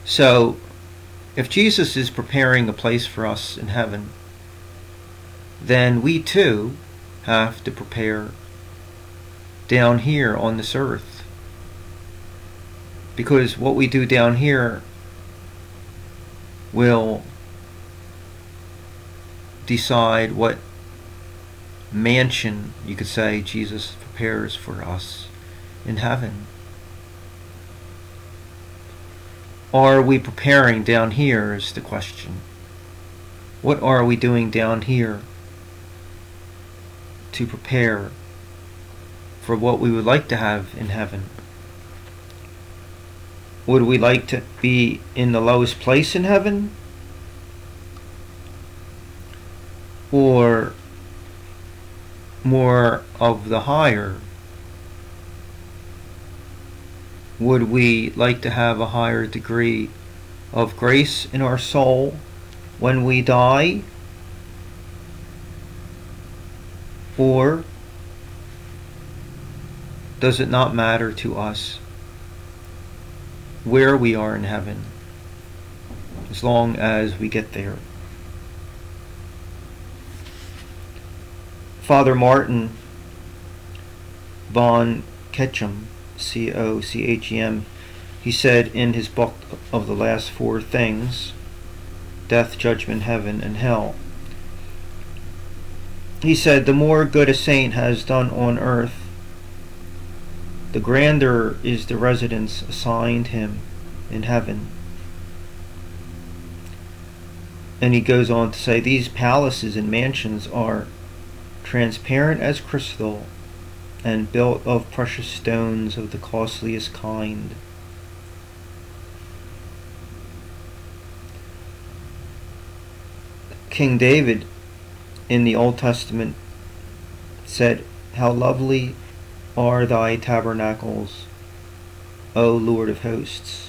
So, if Jesus is preparing a place for us in heaven, then we too have to prepare down here on this earth. Because what we do down here will decide what mansion, you could say, Jesus prepares for us in heaven. Are we preparing down here is the question. What are we doing down here to prepare for what we would like to have in heaven? Would we like to be in the lowest place in heaven? Or more of the higher? Would we like to have a higher degree of grace in our soul when we die? Or does it not matter to us where we are in heaven, as long as we get there? Father Martin von Ketchem, Cochem, he said in his book of the last four things, Death, Judgment, Heaven, and Hell, he said, the more good a saint has done on earth, the grander is the residence assigned him in heaven. And he goes on to say, these palaces and mansions are transparent as crystal and built of precious stones of the costliest kind. King David in the Old Testament said, how lovely are thy tabernacles, O Lord of hosts.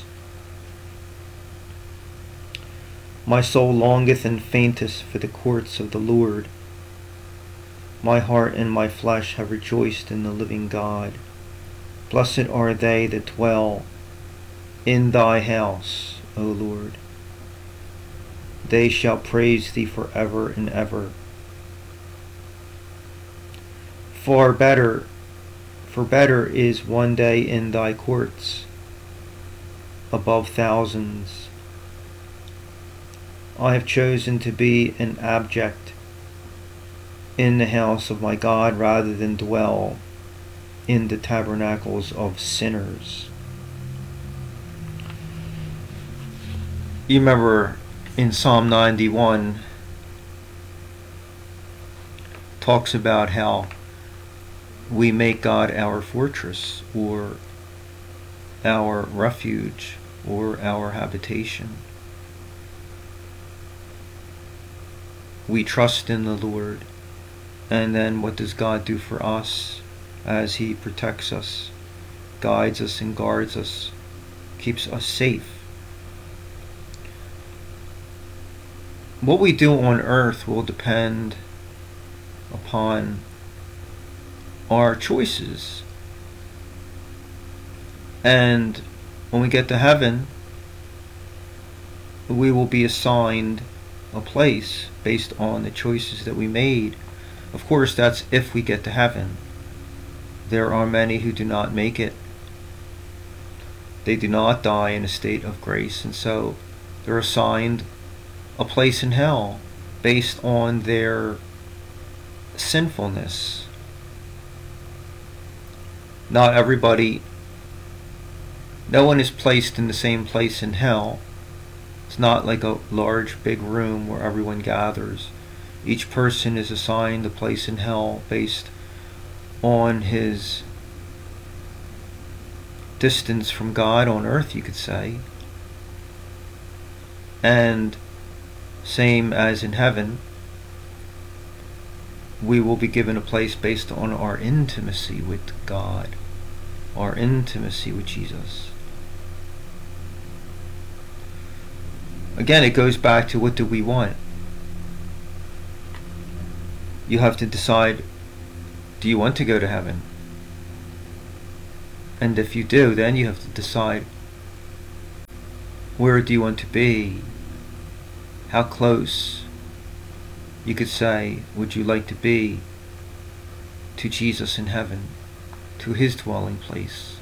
My soul longeth and fainteth for the courts of the Lord. My heart and my flesh have rejoiced in the living God. Blessed are they that dwell in thy house, O Lord. They shall praise thee forever and ever. For better is one day in thy courts above thousands. I have chosen to be an abject in the house of my God rather than dwell in the tabernacles of sinners. You remember in Psalm 91 talks about how we make God our fortress, or our refuge, or our habitation. We trust in the Lord. And then what does God do for us as He protects us, guides us and guards us, keeps us safe? What we do on earth will depend upon our choices. And when we get to heaven, we will be assigned a place based on the choices that we made. Of course, that's if we get to heaven. There are many who do not make it. They do not die in a state of grace, and so they're assigned a place in hell based on their sinfulness. Not everybody, no one is placed in the same place in hell. It's not like a large big room where everyone gathers. Each person is assigned a place in hell based on his distance from God on earth, you could say. And same as in heaven, we will be given a place based on our intimacy with God, our intimacy with Jesus. Again, it goes back to, what do we want? You have to decide, do you want to go to heaven? And if you do, then you have to decide, Where do you want to be? How close, you could say, would you like to be to Jesus in heaven, to his dwelling place?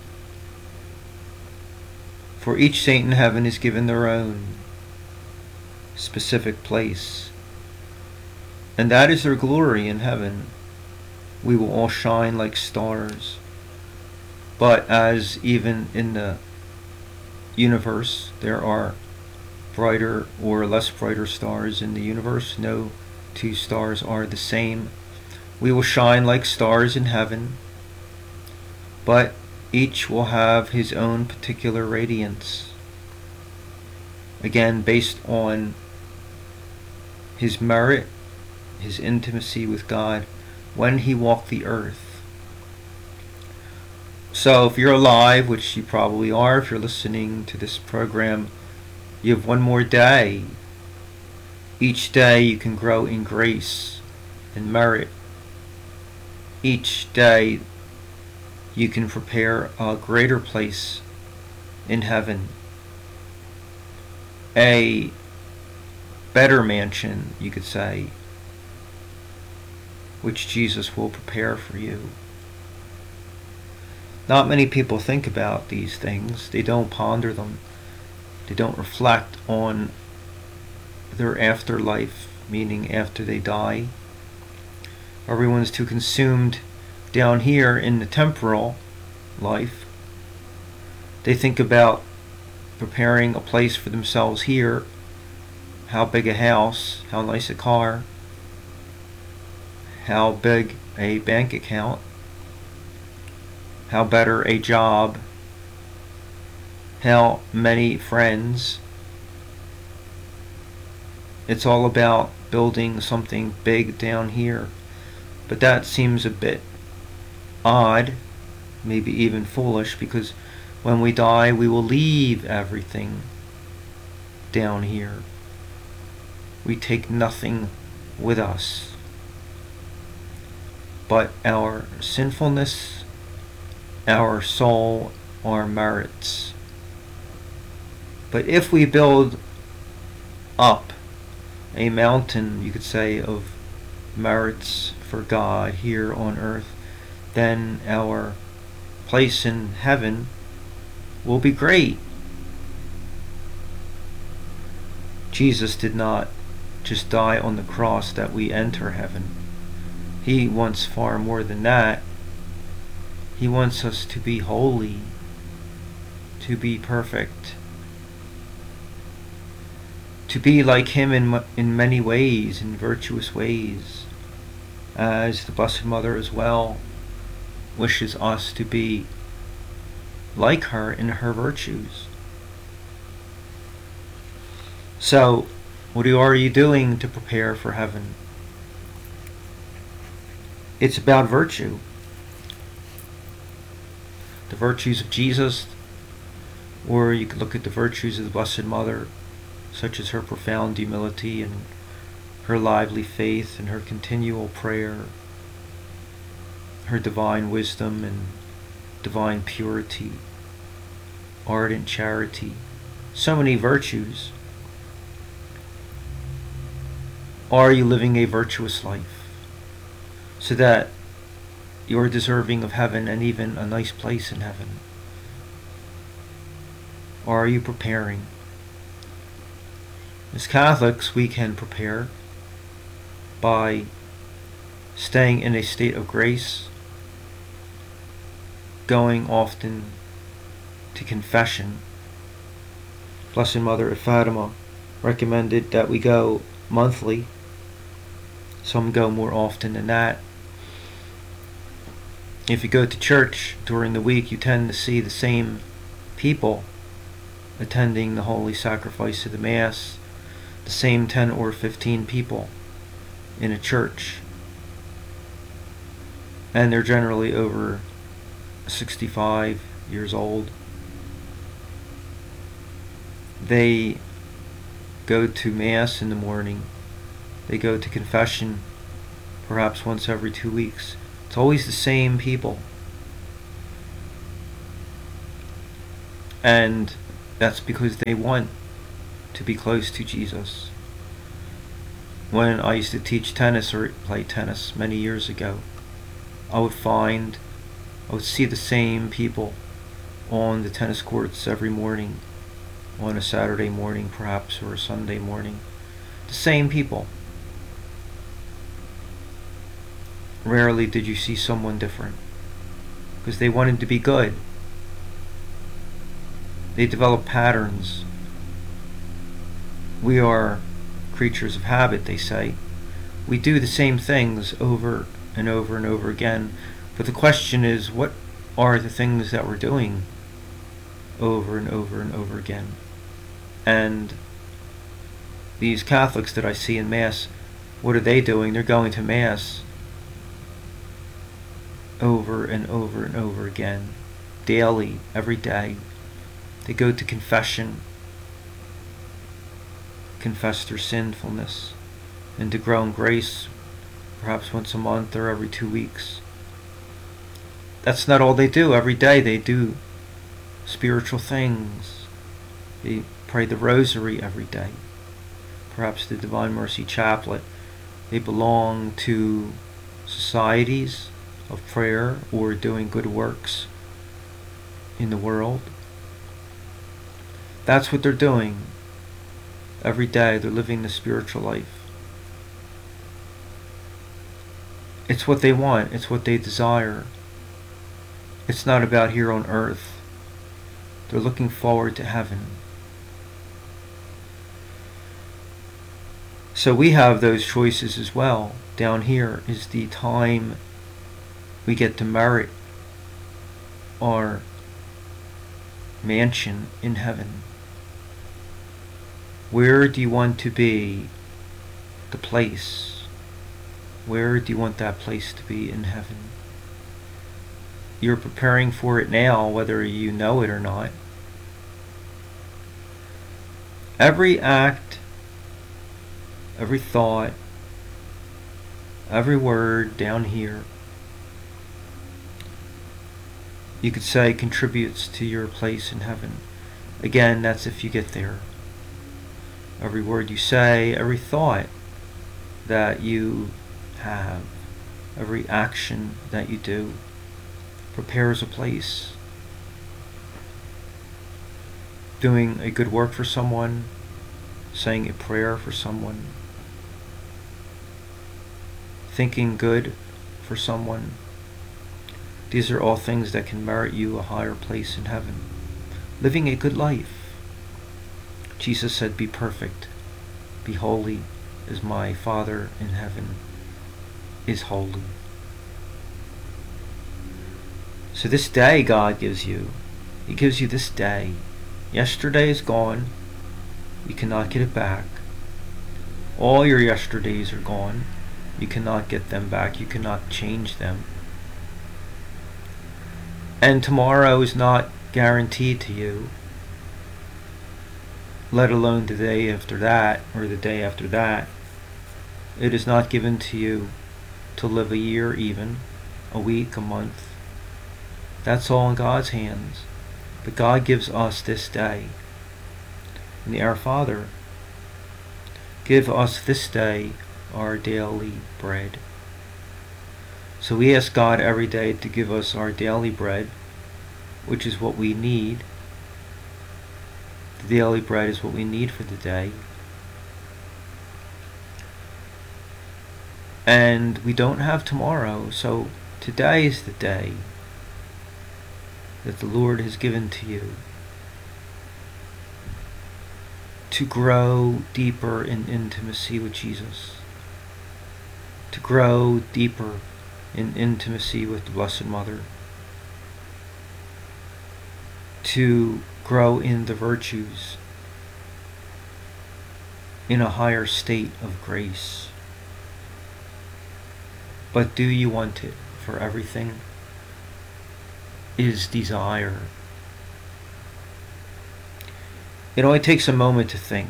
For each saint in heaven is given their own specific place, and that is their glory in heaven. We will all shine like stars. But as even in the universe there are brighter or less brighter stars in the universe, no two stars are the same. We will shine like stars in heaven, but each will have his own particular radiance, again based on his merit, his intimacy with God when he walked the earth. So if you're alive, which you probably are if you're listening to this program, you have one more day. Each day you can grow in grace and merit. Each day you can prepare a greater place in heaven, a better mansion, you could say, which Jesus will prepare for you. Not many people think about these things. They don't ponder them. They don't reflect on their afterlife, meaning after they die. Everyone's too consumed down here in the temporal life. They think about preparing a place for themselves here, how big a house, how nice a car, how big a bank account, how better a job, how many friends. It's all about building something big down here. But that seems a bit odd, maybe even foolish, because when we die we will leave everything down here. We take nothing with us but our sinfulness, our soul, our merits. But if we build up a mountain, you could say, of merits for God here on earth, then our place in heaven will be great. Jesus did not just die on the cross that we enter heaven. He wants far more than that. He wants us to be holy, to be perfect, to be like him in many ways, in virtuous ways, as the Blessed Mother as well wishes us to be like her in her virtues. So, what are you doing to prepare for heaven? It's about virtue. The virtues of Jesus, or you could look at the virtues of the Blessed Mother, such as her profound humility and her lively faith and her continual prayer, her divine wisdom and divine purity, ardent charity, so many virtues. Are you living a virtuous life so that you're deserving of heaven and even a nice place in heaven? Or are you preparing? As Catholics, we can prepare by staying in a state of grace, going often to confession. Blessed Mother of Fatima recommended that we go monthly. Some go more often than that. If you go to church during the week, you tend to see the same people attending the holy sacrifice of the Mass, the same 10 or 15 people in a church. And they're generally over 65 years old. They go to Mass in the morning. They go to confession perhaps once every 2 weeks. It's always the same people. And that's because they want to be close to Jesus. When I used to teach tennis or play tennis many years ago, I would see the same people on the tennis courts every morning, on a Saturday morning perhaps, or a Sunday morning. The same people. Rarely did you see someone different, because they wanted to be good. They developed patterns. We are creatures of habit, they say. We do the same things over and over and over again. But the question is, what are the things that we're doing over and over and over again? And these Catholics that I see in Mass, what are they doing? They're going to Mass over and over and over again, daily, every day. They go to confession, confess their sinfulness, and to grow in grace perhaps once a month or every 2 weeks. That's not all they do. Every day they do spiritual things. They pray the rosary every day, perhaps the Divine Mercy Chaplet. They belong to societies of prayer or doing good works in the world. That's what they're doing. Every day they're living the spiritual life. It's what they want. It's what they desire. It's not about here on earth. They're looking forward to heaven. So we have those choices as well. Down here is the time we get to merit our mansion in heaven. Where do you want to be the place? Where do you want that place to be in heaven? You're preparing for it now, whether you know it or not. Every act, every thought, every word down here, you could say contributes to your place in heaven. Again, that's if you get there. Every word you say, every thought that you have, every action that you do prepares a place. Doing a good work for someone, saying a prayer for someone, thinking good for someone. These are all things that can merit you a higher place in heaven. Living a good life. Jesus said, "Be perfect, be holy, as my Father in heaven is holy." So this day God gives you. He gives you this day. Yesterday is gone. You cannot get it back. All your yesterdays are gone. You cannot get them back. You cannot change them. And tomorrow is not guaranteed to you, let alone the day after that or the day after that. It is not given to you to live a year even, a week, a month. That's all in God's hands. But God gives us this day. In the Our Father, give us this day our daily bread. So we ask God every day to give us our daily bread, which is what we need. The daily bread is what we need for the day. And we don't have tomorrow, so today is the day that the Lord has given to you to grow deeper in intimacy with Jesus, to grow deeper in intimacy with the Blessed Mother, to grow in the virtues, in a higher state of grace. But do you want it? For everything is desire. It only takes a moment to think.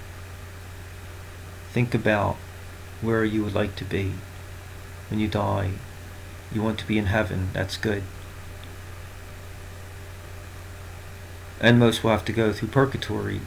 Think about where you would like to be when you die. You want to be in heaven, that's good. And most will have to go through purgatory